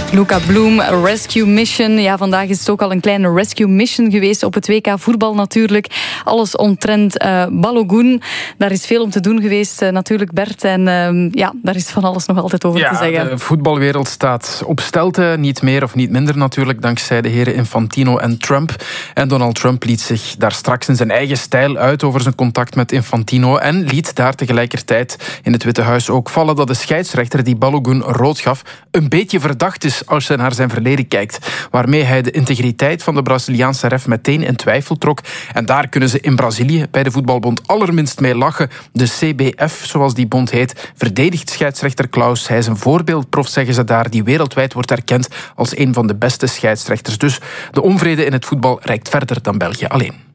Luca Bloem, Rescue Mission. Ja, vandaag is het ook al een kleine Rescue Mission geweest op het WK voetbal natuurlijk. Alles omtrent Balogun. Daar is veel om te doen geweest natuurlijk, Bert. En daar is van alles nog altijd over te zeggen. De voetbalwereld staat op stelten. Niet meer of niet minder natuurlijk, dankzij de heren Infantino en Trump. En Donald Trump liet zich daar straks in zijn eigen stijl uit over zijn contact met Infantino. En liet daar tegelijkertijd in het Witte Huis ook vallen dat de scheidsrechter die Balogun rood gaf een beetje verdacht is als je naar zijn verleden kijkt. Waarmee hij de integriteit van de Braziliaanse ref meteen in twijfel trok. En daar kunnen ze in Brazilië bij de voetbalbond allerminst mee lachen. De CBF, zoals die bond heet, verdedigt scheidsrechter Klaus. Hij is een voorbeeldprof, zeggen ze daar, die wereldwijd wordt erkend als een van de beste scheidsrechters. Dus de onvrede in het voetbal reikt verder dan België alleen.